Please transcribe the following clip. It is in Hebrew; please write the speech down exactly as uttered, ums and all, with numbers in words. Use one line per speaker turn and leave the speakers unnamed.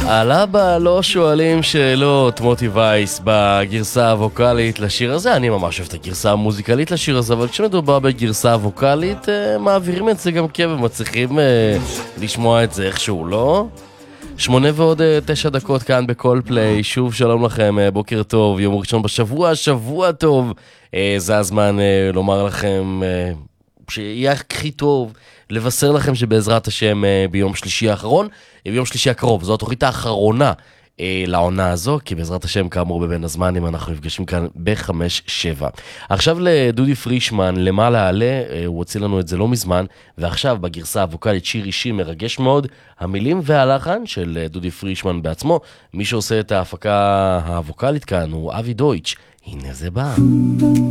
על אבא לא שואלים שאלות, מוטי וייס בגרסה הווקלית לשיר הזה. אני ממש אוהב את הגרסה המוזיקלית לשיר הזה, אבל כשמדובר בגרסה הווקלית מעבירים את זה גם כן ומצליחים לשמוע את זה איכשהו, לא? שמונה ועוד תשע דקות כאן בכל פליי. שוב שלום לכם, בוקר טוב, יום ראשון בשבוע, שבוע טוב. זה הזמן לומר לכם שיהיה הכי טוב, לבשר לכם שבעזרת השם ביום שלישי האחרון, ביום שלישי הקרוב, זו התוכנית האחרונה לעונה הזו, כי בעזרת השם כאמור בבין הזמנים אנחנו נפגשים כאן בחמש שבע. עכשיו לדודי פרישמן, למעלה עלה, הוא הוציא לנו את זה לא מזמן, ועכשיו בגרסה הווקלית שיר אישי מרגש מאוד, המילים והלחן של דודי פרישמן בעצמו. מי שעושה את ההפקה הווקלית כאן הוא אבי דויטש. הנה זה בא.